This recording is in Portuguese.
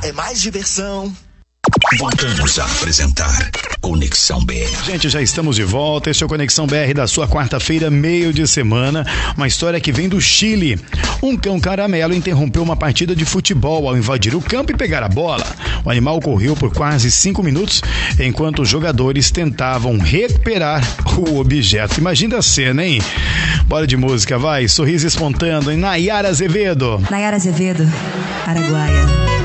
é mais diversão. Voltamos a apresentar Conexão BR. Gente, já estamos de volta. Este é o Conexão BR da sua quarta-feira, meio de semana. Uma história que vem do Chile. Um cão caramelo interrompeu uma partida de futebol ao invadir o campo e pegar a bola. O animal correu por quase 5 minutos enquanto os jogadores tentavam recuperar o objeto. Imagina a cena, hein? Bora de música, vai. Sorriso espontâneo em Nayara Azevedo. Nayara Azevedo, Araguaia.